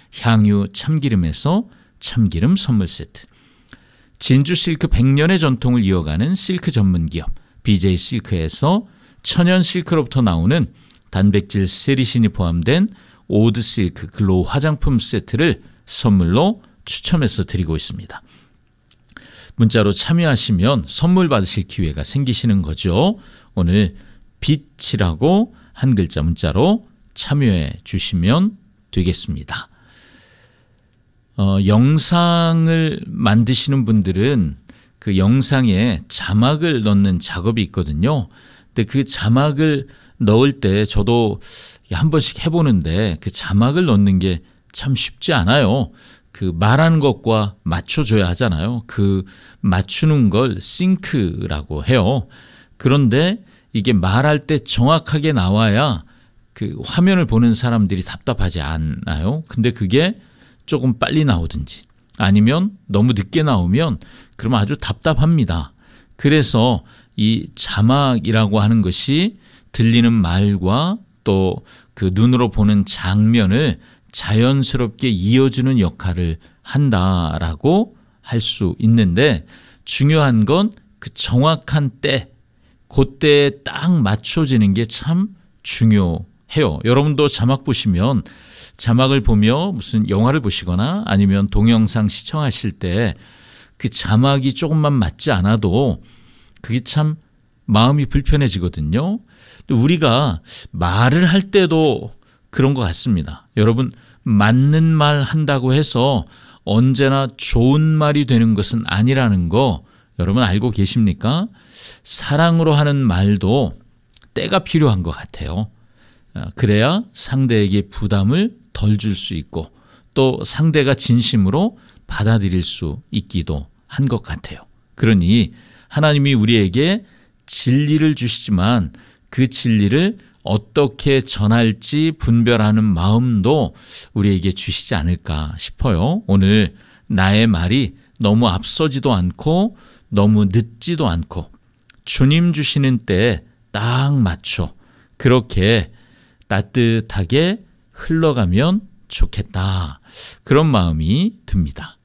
향유 참기름에서 참기름 선물 세트, 진주 실크 100년의 전통을 이어가는 실크 전문기업 BJ 실크에서 천연 실크로부터 나오는 단백질 세리신이 포함된 오드 실크 글로우 화장품 세트를 선물로 추첨해서 드리고 있습니다. 문자로 참여하시면 선물 받으실 기회가 생기시는 거죠. 오늘 빛이라고 한 글자 문자로 참여해 주시면 되겠습니다. 영상을 만드시는 분들은 그 영상에 자막을 넣는 작업이 있거든요. 근데 그 자막을 넣을 때 저도 한 번씩 해보는데 그 자막을 넣는 게 참 쉽지 않아요. 그 말하는 것과 맞춰줘야 하잖아요. 그 맞추는 걸 싱크라고 해요. 그런데 이게 말할 때 정확하게 나와야 그 화면을 보는 사람들이 답답하지 않아요. 근데 그게 조금 빨리 나오든지 아니면 너무 늦게 나오면 그러면 아주 답답합니다. 그래서 이 자막이라고 하는 것이 들리는 말과 또 그 눈으로 보는 장면을 자연스럽게 이어주는 역할을 한다라고 할 수 있는데, 중요한 건 그 정확한 때, 그때에 딱 맞춰지는 게 참 중요해요. 여러분도 자막 보시면, 자막을 보며 무슨 영화를 보시거나 아니면 동영상 시청하실 때 그 자막이 조금만 맞지 않아도 그게 참 마음이 불편해지거든요. 우리가 말을 할 때도 그런 것 같습니다. 여러분, 맞는 말 한다고 해서 언제나 좋은 말이 되는 것은 아니라는 거 여러분 알고 계십니까? 사랑으로 하는 말도 때가 필요한 것 같아요. 그래야 상대에게 부담을 덜 줄 수 있고 또 상대가 진심으로 받아들일 수 있기도 한 것 같아요. 그러니 하나님이 우리에게 진리를 주시지만 그 진리를 어떻게 전할지 분별하는 마음도 우리에게 주시지 않을까 싶어요. 오늘 나의 말이 너무 앞서지도 않고 너무 늦지도 않고 주님 주시는 때에 딱 맞춰 그렇게 따뜻하게 흘러가면 좋겠다. 그런 마음이 듭니다.